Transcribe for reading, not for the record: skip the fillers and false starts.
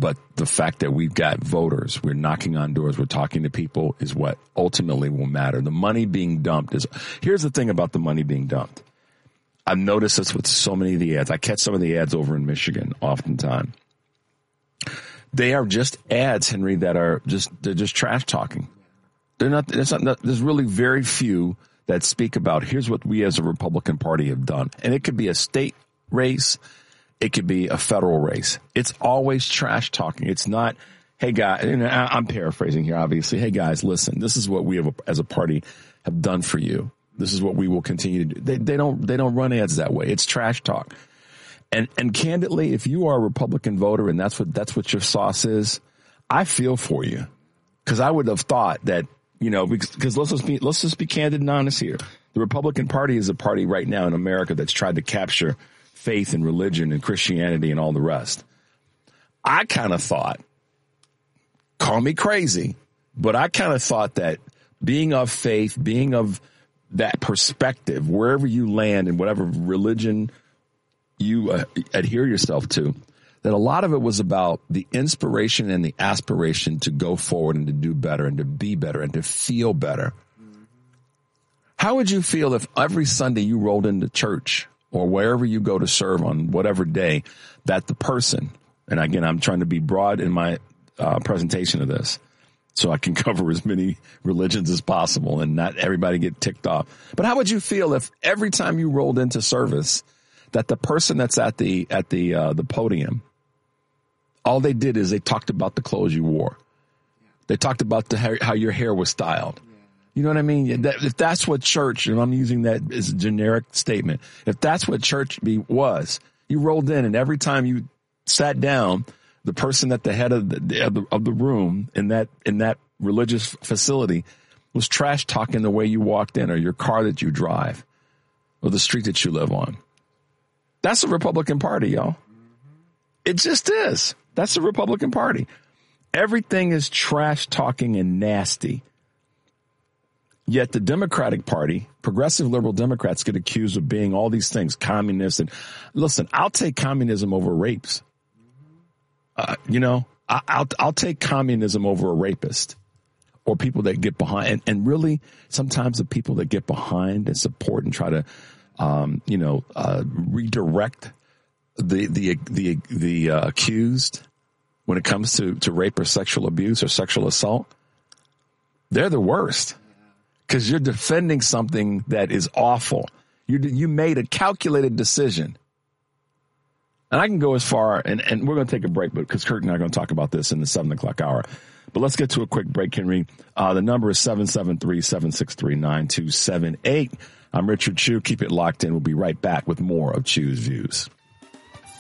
But the fact that we've got voters, we're knocking on doors, we're talking to people is what ultimately will matter. The money being dumped here's the thing about the money being dumped. I've noticed this with so many of the ads. I catch some of the ads over in Michigan oftentimes. They are just ads, Henry, they're just trash talking. There's really very few that speak about here's what we as a Republican Party have done. And it could be a state race. It could be a federal race. It's always trash talking. It's not, hey, guys, and I'm paraphrasing here, obviously. Hey, guys, listen, this is what we have, as a party have done for you. This is what we will continue to do. They don't run ads that way. It's trash talk. And candidly, if you are a Republican voter and that's what your sauce is, I feel for you. Because I would have thought that, because let's just be candid and honest here. The Republican Party is a party right now in America that's tried to capture faith and religion and Christianity and all the rest. I kind of thought, call me crazy, but I kind of thought that being of faith, being of that perspective, wherever you land and whatever religion you adhere yourself to, that a lot of it was about the inspiration and the aspiration to go forward and to do better and to be better and to feel better. How would you feel if every Sunday you rolled into church or wherever you go to serve on whatever day, that the person, and again, I'm trying to be broad in my presentation of this so I can cover as many religions as possible and not everybody get ticked off. But how would you feel if every time you rolled into service that the person that's at the podium, all they did is they talked about the clothes you wore. They talked about how your hair was styled. You know what I mean? If that's what church, and I'm using that as a generic statement, if that's what church was, you rolled in and every time you sat down, the person at the head of the room in that religious facility was trash talking the way you walked in or your car that you drive or the street that you live on. That's the Republican Party, y'all. It just is. That's the Republican Party. Everything is trash talking and nasty. Yet the Democratic Party, progressive liberal Democrats, get accused of being all these things, communists. And listen, I'll take communism over rapes. I'll take communism over a rapist or people that get behind. And really, sometimes the people that get behind and support and try to, redirect the accused when it comes to rape or sexual abuse or sexual assault, they're the worst. Because you're defending something that is awful. You made a calculated decision. And I can go as far, and we're going to take a break, because Kurt and I are going to talk about this in the 7 o'clock hour. But let's get to a quick break, Henry. The number is 773-763-9278. I'm Richard Chew. Keep it locked in. We'll be right back with more of Chew's Views.